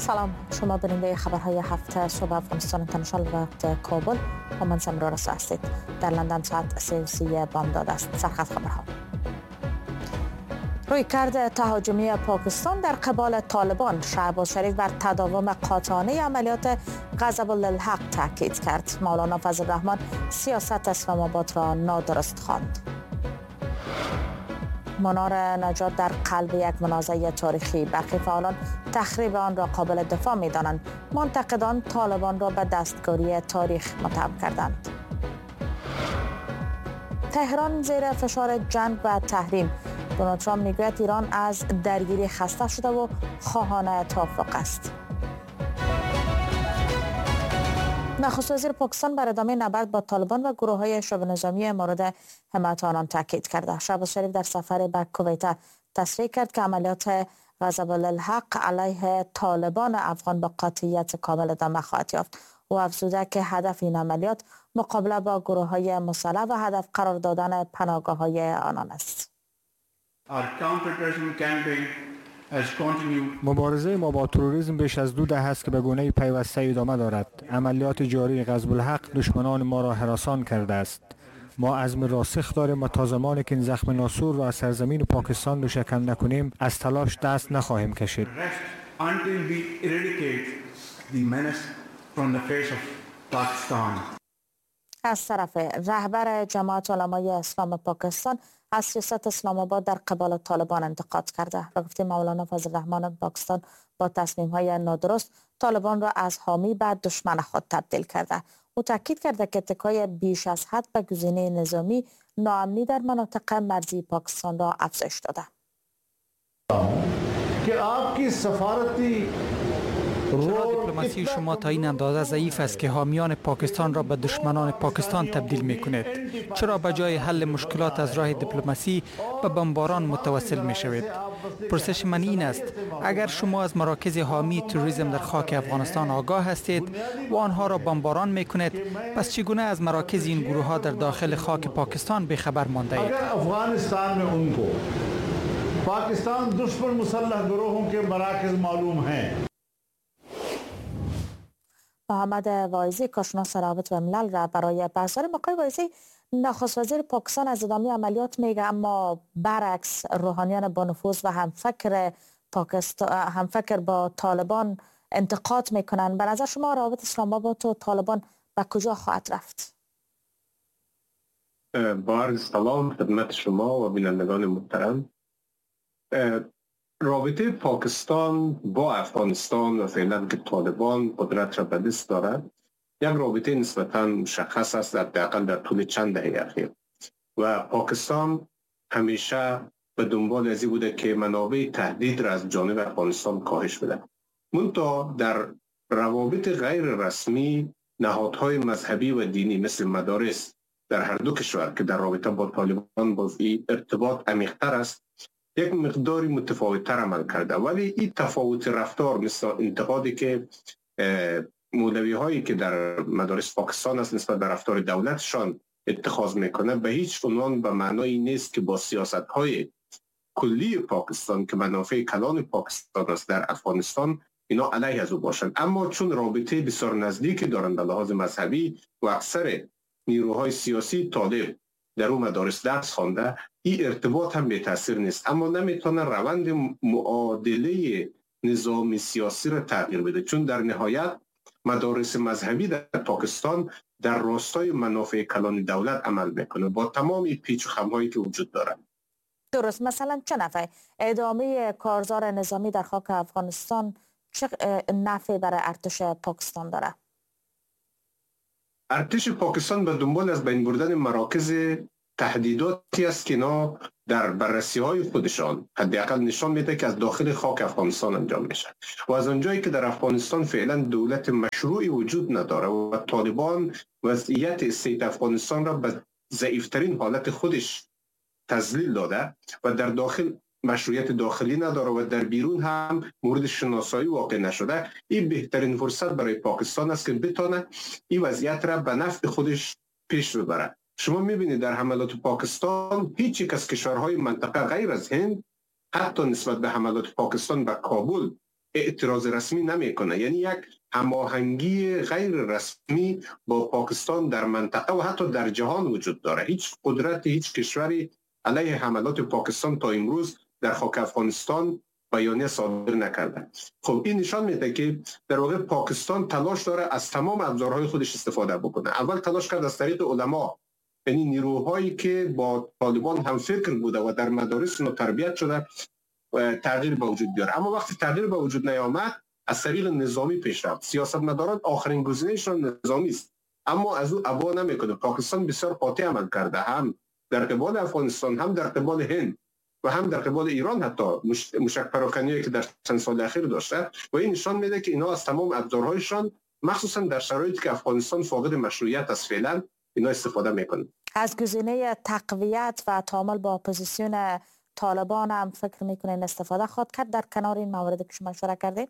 سلام، شما بیننده خبرهای هفته صبح افغانستان انترنشنال وقت کابل با من سمرا رسا هستید. در لندن ساعت 3:30 بامداد است. سرخط خبرها. رویکرد تهاجمی پاکستان در قبال طالبان. شهباز شریف بر تداوم قاطعانه عملیات غضب للحق تاکید کرد. مولانا فضل الرحمن سیاست اسلام آباد را نادرست خواند. منار نجات در قلب یک منازعه تاریخی. برخی فعالان تخریب آن را قابل دفاع می دانند. منتقدان طالبان را به دستکاری تاریخ متهم کردند. تهران زیر فشار جنگ و تحریم. دونالد ترامپ میگوید ایران از درگیری خسته شده و خواهان توافق است. نخست وزیر پاکستان بر ادامه نبرد با طالبان و گروه‌های شبه نظامی مورد حمایت آنان تاکید کرده. شهباز شریف در سفر به کویت تصریح کرد که عملیات غضب للحق علیه طالبان افغان با قاطعیت کامل ادامه خواهد یافت. او افزوده که هدف این عملیات مقابله با گروه‌های مسلح و هدف قرار دادن پناهگاه‌های آنان است. مبارزه ما با تروریسم بیش از 2 دهه است که به گونه پیوسته ادامه دارد. عملیات جاری غضب الحق دشمنان ما را هراسان کرده است. ما عزم راسخ داریم و تا زمانی که این زخم ناسور را از سرزمین پاکستان دوشکن نکنیم از تلاش دست نخواهیم کشید. از طرف رهبر جماعت علمای اسلام پاکستان از سیاست اسلام آباد در قبال طالبان انتقاد کرده. به گفته مولانا فضل الرحمن، پاکستان با تصمیم‌های نادرست طالبان را از حامی به دشمن خود تبدیل کرده. او تاکید کرده که اتکای بیش از حد به گزینه نظامی ناامنی در مناطق مرزی پاکستان را افزایش داده. که आपकी سفارتی چرا دیپلماسی شما تا این اندازه ضعیف است که حامیان پاکستان را به دشمنان پاکستان تبدیل می کند؟ چرا به جای حل مشکلات از راه دیپلماسی به بمباران متوسل می شوید؟ پرسش من این است: اگر شما از مراکز حامی تروریسم در خاک افغانستان آگاه هستید و آنها را بمباران می کنید، پس چگونه از مراکز این گروه ها در داخل خاک پاکستان به خبر مانده اید؟ افغانستان में उनको पाकिस्तान दुश्मन मुसल्लह ग्रोहों के मराकज़ मालूम हैं. محمد واعظی کارشناس روابط بین‌الملل را برای بحث‌های مقای واعظی، نخست وزیر پاکستان از ادامه عملیات میگه، اما برعکس روحانیان با نفوذ و همفکر با طالبان انتقاد میکنن. به نظر شما روابط اسلام آباد و طالبان به کجا خواهد رفت؟ با عرض سلام خدمت شما و بینندگان محترم. رابطه پاکستان با افغانستان و فعلا که طالبان قدرت را به دست دارد یک رابطه نسبتاً مشخص است، حداقل در طول چند دهه اخیر، و پاکستان همیشه به دنبال ازی بوده که منابع تهدید را از جانب افغانستان کاهش بده. منتها در روابط غیر رسمی نهادهای مذهبی و دینی مثل مدارس در هر دو کشور که در رابطه با طالبان با ارتباط عمیق‌تر است، یک مقداری متفاوت‌تر عمل کرده، ولی این تفاوت رفتار مثل انتقادی که مولوی هایی که در مدارس پاکستان است نسبت به رفتار دولتشان اتخاذ میکنه به هیچ عنوان به معنای نیست که با سیاست های کلی پاکستان که منافع کلان پاکستان است در افغانستان اینا علیه از او باشند. اما چون رابطه بسیار نزدیکی دارند به لحاظ مذهبی و اکثر نیروهای سیاسی طالب در اون مدارس درس خوانده، این ارتباط هم به تاثیر نیست، اما نمیتونه روند معادله نظامی سیاسی را تغییر بده، چون در نهایت مدارس مذهبی در پاکستان در راستای منافع کلان دولت عمل میکنه با تمام پیچ و خم‌هایی که وجود داره. درست. مثلا چه نفعی ادامه کارزار نظامی در خاک افغانستان چه نفعی برای ارتش پاکستان داره؟ ارتش پاکستان به دنبال از بین بردن مراکز تهدیداتی است که اینا در بررسی‌های خودشان حداقل نشان میده که از داخل خاک افغانستان انجام میشه و از اونجایی که در افغانستان فعلا دولت مشروعی وجود نداره و طالبان وضعیت استیت افغانستان را به ضعیفترین حالت خودش تذلیل داده و در داخل مشروعیت داخلی نداره و در بیرون هم مورد شناسایی واقع نشده، این بهترین فرصت برای پاکستان است که بتونه این وضعیت را به نفع خودش پیش ببره. شما میبینید در حملات پاکستان هیچ یک از کشورهای منطقه غیر از هند حتی نسبت به حملات پاکستان به کابل اعتراض رسمی نمیکنه. یعنی یک هماهنگی غیر رسمی با پاکستان در منطقه و حتی در جهان وجود داره. هیچ قدرت، هیچ کشوری علیه حملات پاکستان تا امروز در خاک افغانستان بیانیه صادر نکرده. خب این نشان میده که در واقع پاکستان تلاش داره از تمام ابزارهای خودش استفاده بکنه. اول تلاش کرد از طریق علما، یعنی نیروهایی که با طالبان هم فکر بوده و در مدارس تربیت شده تغییر به وجود بیاره. اما وقتی تغییر به وجود نیامد، از طریق نظامی پیش رفت. سیاستمداران آخرین گزینه‌شان نظامی است، اما از او ابا نمیکنه. پاکستان بسیار قاطع عمل کرده، هم در قبال افغانستان، هم در قبال هند و هم در قبال ایران. حتی موشک پراکنی که در چند سال اخیر داشته و این نشان میده که اینا از تمام ابزارهایشان، مخصوصا در شرایطی که افغانستان فاقد مشروعیت است فعلا، اینا استفاده میکنه. از گزینه تقویت و تعامل با اپوزیسیون طالبان هم فکر میکنین استفاده خواهد کرد در کنار این مواردی که شما اشاره کردید؟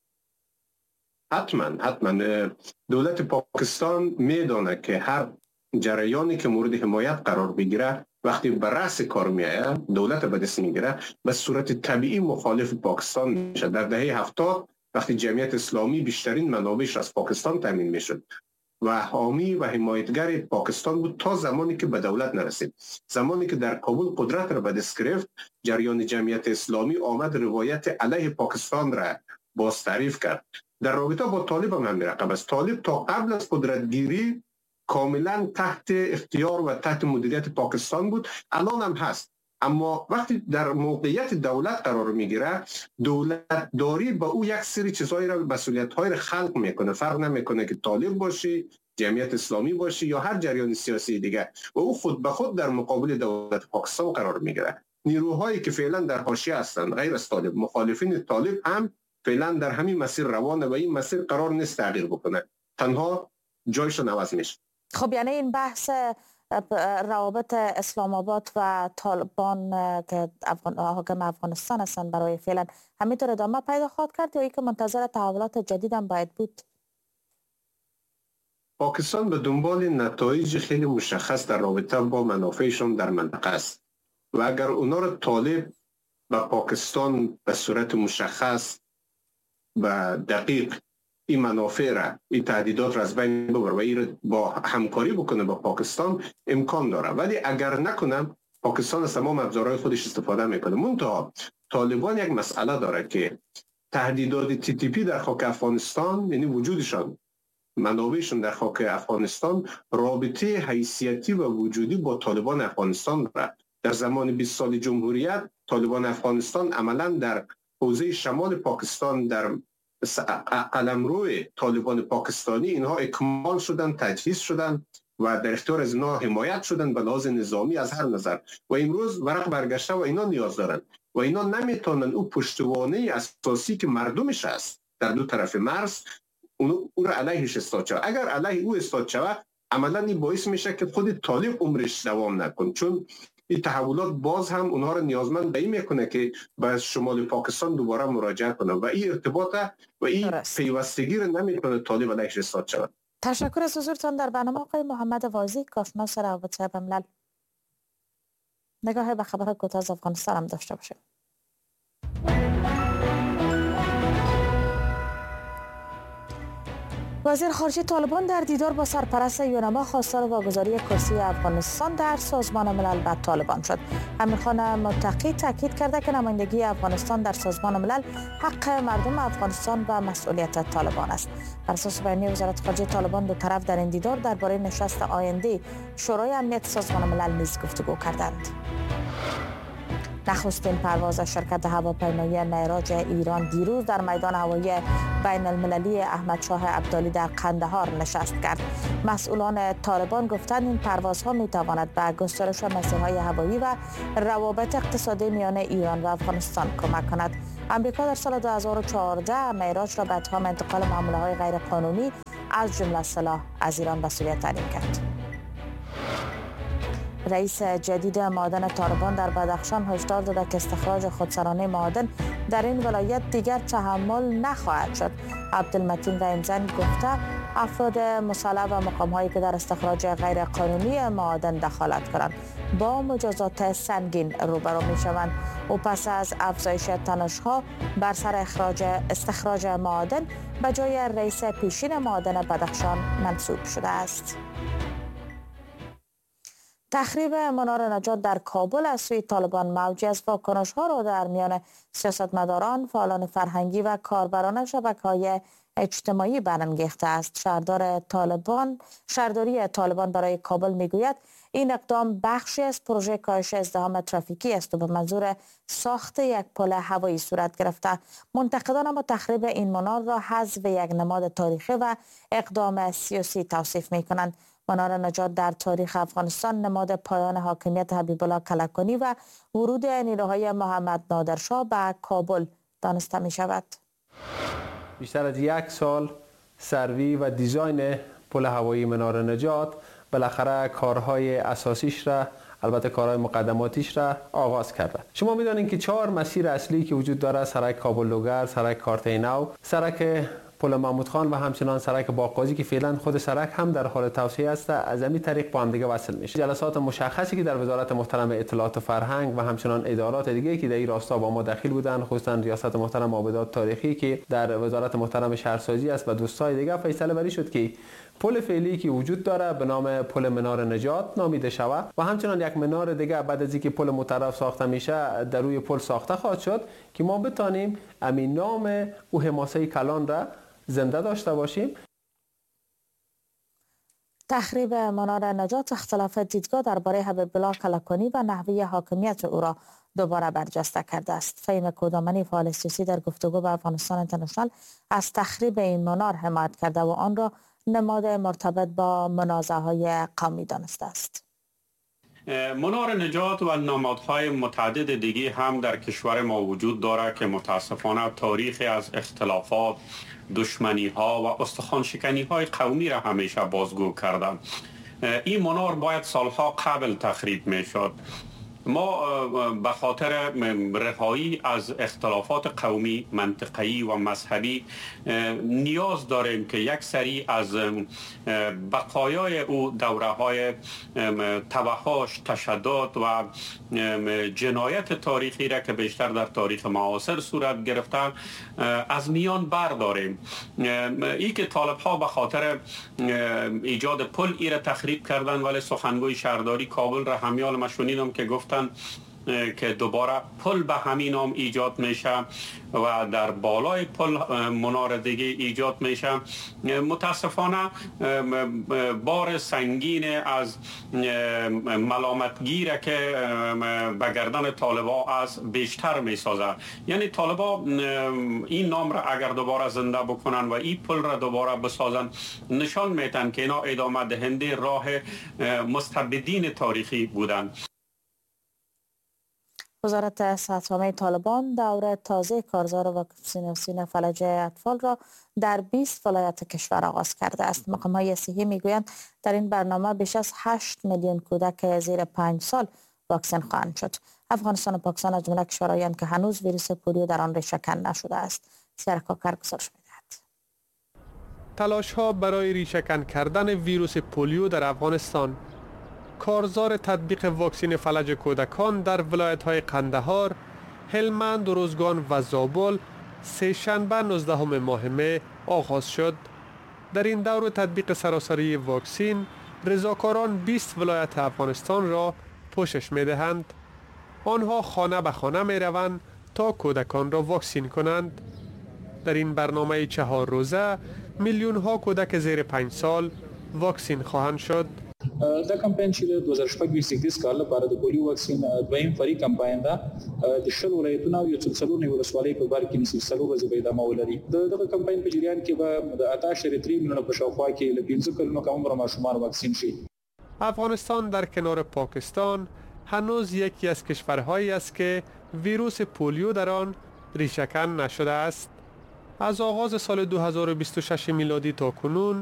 حتما دولت پاکستان میدونه که هر جریانی که مورد حمایت قرار بگیره، وقتی به رأس کار میآید، دولت به دست میگیره، به صورت طبیعی مخالف پاکستان میشه. در دهه 70 وقتی جمعیت اسلامی بیشترین منابعش از پاکستان تامین میشد و حامی و حمایتگر پاکستان بود تا زمانی که به دولت نرسید. زمانی که در کابل قدرت را به دست گرفت، جریان جمعیت اسلامی آمد روایت علیه پاکستان را باز تعریف کرد. در رابطه با طالب هم همین رقم است. طالب تا قبل از قدرت گیری کاملا تحت اختیار و تحت مدیریت پاکستان بود، الان هم هست. اما وقتی در موقعیت دولت قرار میگیره، دولت داری با او یک سری چیزایی را، مسئولیت‌های را خلق میکنه. فرق نمیکنه که طالب باشی، جمعیت اسلامی باشی یا هر جریان سیاسی دیگه، و او خود به خود در مقابل دولت پاکستان قرار میگیره. نیروهایی که فعلا در حاشیه هستند غیر از طالب، مخالفین طالب، هم فعلا در همین مسیر روانه و این مسیر قرار نیست تغییر بکنه، تنها جایشون عوض میشه. خب یعنی این بحث روابط اسلام آباد و طالبان که حاکم افغانستان هستند برای فعلا همینطور ادامه پیدا خواهد کرد یا اینکه منتظر تحولات جدید هم باید بود؟ پاکستان به دنبال نتایج خیلی مشخص در رابطه با منافعشون در منطقه است و اگر اونا رو طالب و پاکستان به صورت مشخص و دقیق این منافع را، این تهدیدات را از بین ببره و این با همکاری بکنه با پاکستان، امکان داره. ولی اگر نکنم، پاکستان از تمام ابزارهای خودش استفاده میکنه. منتها طالبان یک مسئله داره که تهدیدات TTP در خاک افغانستان، یعنی وجودشان، منابعشون در خاک افغانستان، رابطه حیثیتی و وجودی با طالبان افغانستان داره. در زمان 20 سال جمهوریت، طالبان افغانستان عملا در حوزه شمال پاکستان، در قلمروی طالبان پاکستانی، اینها اکمال شدن، تجهیز شدن و در اختیار از اینها حمایت شدن به لحاظ نظامی از هر نظر و امروز ورق برگشته و اینا نیاز دارن و اینا نمیتونن او پشتوانه اساسی که مردمش است در دو طرف مرز او را علیهش استاد شود. اگر علیه او استاد شود، عملا این باعث میشه که خود طالب عمرش دوام نکنه، چون این تحولات باز هم اونها رو نیازمند به این میکنه که به شمال پاکستان دوباره مراجعه کنه و این ارتباط و این پیوستگی رو نمیتونه طالب علیهش استاد شود. تشکر از حضورتان در برنامه آقای محمد واعظی، کارشناس روابط بین‌الملل. نگاه به خبر کوتاه از افغانستان هم داشته باشیم. وزیر خارجه طالبان در دیدار با سرپرست یونما خواستار واگذاری کرسی افغانستان در سازمان ملل به طالبان شد. امیرخان متقی تاکید کرده که نمایندگی افغانستان در سازمان ملل حق مردم افغانستان و مسئولیت طالبان است. بر اساس بیانیه وزارت خارجه طالبان، دو طرف در این دیدار درباره نشست آینده شورای امنیت سازمان ملل نیز گفتگو کردند. نخستین پرواز شرکت هواپیمایی معراج ایران دیروز در میدان هوایی بین المللی احمد شاه ابدالی در قندهار نشست کرد. مسئولان طالبان گفتند این پروازها می تواند به گسترش مسیرهای هوایی و روابط اقتصادی میان ایران و افغانستان کمک کند. امریکا در سال 2014 معراج را به اتهام انتقال معامله‌های غیر قانونی از جمله سلاح از ایران به سوریه تعیین کرد. رئیس جدید معادن طالبان در بدخشان هشدار داده که استخراج خودسرانه معادن در این ولایت دیگر تحمل نخواهد شد. عبدالمتین رحیمزن گفته افراد مسلح و مقام‌هایی که در استخراج غیرقانونی معادن دخالت کنند با مجازات سنگین روبرو می‌شوند. او پس از افزایش تنش‌ها بر سر استخراج معادن به جای رئیس پیشین معادن بدخشان منصوب شده است. تخریب منار نجات در کابل از سوی طالبان موجی از واکنش‌ها را در میان سیاستمداران، فعالان فرهنگی و کاربران شبکه‌های اجتماعی برانگیخته است. شهرداری طالبان برای کابل میگوید این اقدام بخشی از پروژه کاهش ازدحام ترافیکی است و به منظور ساخت یک پل هوایی صورت گرفته. منتقدان اما تخریب این منار را حذف یک نماد تاریخی و اقدام سیاسی توصیف می کنند. منار نجات در تاریخ افغانستان نماد پایان حاکمیت حبیب الله کلکانی و ورود نیروهای محمد نادرشاه به کابل دانسته می شود. بیشتر از یک سال سروی و دیزاین پل هوایی منار نجات بالاخره کارهای اساسیش را، البته کارهای مقدماتیش را آغاز کرده. شما می‌دانید که 4 مسیر اصلی که وجود داره: سرک کابل لوگر، سرک کارته نو، سرک پل محمود خان و همچنان سرک باغقاضی که فعلا خود سرک هم در حال توسعه است، از این طریق با هم دیگه وصل میشه. جلسات مشخصی که در وزارت محترم اطلاعات و فرهنگ و همچنان ادارات دیگه که در این راستا با ما دخیل بودن، خصوصا ریاست محترم آبادات تاریخی که در وزارت محترم شهرسازی است و دوستای دیگه، فیصله بری شد که پل فعلی که وجود داره به نام پل منار نجات نامیده شود و همچنان یک منار دیگه بعد از اینکه پل مطرف ساخته میشه در روی پل ساخته خواهد شد که ما بتانیم همین نام او حماسه کلان را زنده داشته باشیم. تخریب منار نجات اختلاف دیدگاه درباره حبیب الله کلکانی و نحوه حاکمیت او را دوباره برجسته کرده است. فهیم کودامنی، فعال سیاسی، در گفتگو با افغانستان اینترنشنال از تخریب این منار حمایت کرده و آن را نماد مرتبط با منازعه‌های قومی دانسته است. منار نجات و نمادهای متعدد دیگه هم در کشور ما وجود دارد که متاسفانه تاریخی از اختلافات، دشمنی ها و استخوان شکنی های قومی را همیشه بازگو کردند. این منار باید سالها قبل تخریب می شد. ما به خاطر رهایی از اختلافات قومی، منطقه‌ای و مذهبی نیاز داریم که یک سری از بقایای او دوره‌های توحش، تشدد و جنایت تاریخی را که بیشتر در تاریخ معاصر صورت گرفته از میان برداریم. ای که طالب‌ها به خاطر ایجاد پل ای را تخریب کردن، ولی سخنگوی شهرداری کابل را همیال ما شنیدم که گفتن که دوباره پل به همین نام ایجاد میشه و در بالای پل منار دیگه ایجاد میشه. متاسفانه بار سنگین از ملامتگیره که به گردن طالبا از بیشتر میسازه. یعنی طالبا این نام را اگر دوباره زنده بکنن و این پل را دوباره بسازن، نشان میتن که اینا ادامه دهنده راه مستبدین تاریخی بودن. وزارت صحت‌عامه طالبان دور تازه کارزار واکسیناسیون فلج اطفال را در 20 ولایت کشور آغاز کرده است. مقام‌های صحی میگویند در این برنامه بیش از 8 میلیون کودک زیر 5 سال واکسن خواهند شد. افغانستان و پاکستان از جمله کشورهایند که هنوز ویروس پولیو در آن ریشه‌کن نشده است. سیرکاکر گزارش می‌دهد. تلاش‌ها برای ریشه‌کن کردن ویروس پولیو در افغانستان. کارزار تطبیق واکسن فلج کودکان در ولایت‌های قندهار، هلمند، روزگان و زابل سه‌شنبه 19 ماه می آغاز شد. در این دور تطبیق سراسری واکسن، رضاکاران 20 ولایت افغانستان را پوشش می‌دهند. آنها خانه به خانه می‌روند تا کودکان را واکسین کنند. در این برنامه 4 روزه میلیون‌ها کودک زیر 5 سال واکسین خواهند شد. دا کمپاین چې د 2021 کال لپاره د پولیو واکسین دویم فری کمپاین ده د شل ولایتونو او 4 ولسوالۍ په بار کې مسلسل ورځې به ادامه ولري. دغه کمپاین په جریان کې به د 18.3 میلیونه په شاوخوا کې له 15 کلونو کم عمر ماشومان واکسین شي. افغانستان در کنار پاکستان هنوز یکی از کشورهایی است که ویروس پولیو در آن ریشه‌کن نشده است. از آغاز سال 2026 میلادی تا کنون